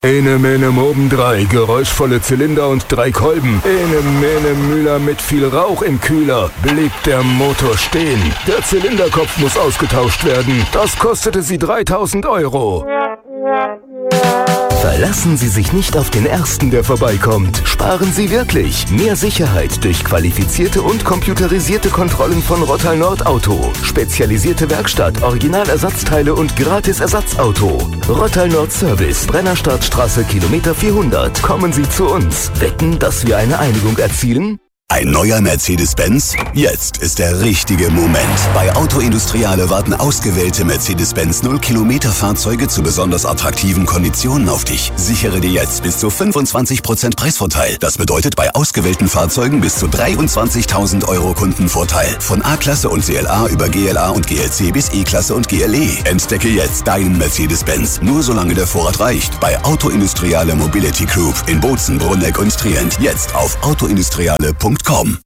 Ene Mene Moben 3, geräuschvolle Zylinder und 3 Kolben. Ene Mene Müller mit viel Rauch im Kühler. Bleibt der Motor stehen. Der Zylinderkopf muss ausgetauscht werden. Das kostete sie 3.000 Euro. Verlassen Sie sich nicht auf den Ersten, der vorbeikommt. Sparen Sie wirklich. Mehr Sicherheit durch qualifizierte und computerisierte Kontrollen von Rottal Nord Auto. Spezialisierte Werkstatt, Originalersatzteile und gratis Ersatzauto. Rottal Nord Service, Brennerstadtstraße, Kilometer 400. Kommen Sie zu uns. Wetten, dass wir eine Einigung erzielen? Ein neuer Mercedes-Benz? Jetzt ist der richtige Moment. Bei Auto Industriale warten ausgewählte Mercedes-Benz 0-Kilometer-Fahrzeuge zu besonders attraktiven Konditionen auf dich. Sichere dir jetzt bis zu 25% Preisvorteil. Das bedeutet bei ausgewählten Fahrzeugen bis zu 23.000 Euro Kundenvorteil. Von A-Klasse und CLA über GLA und GLC bis E-Klasse und GLE. Entdecke jetzt deinen Mercedes-Benz. Nur solange der Vorrat reicht. Bei Auto Industriale Mobility Group in Bozen, Brunneck und Trient. Jetzt auf autoindustriale.com.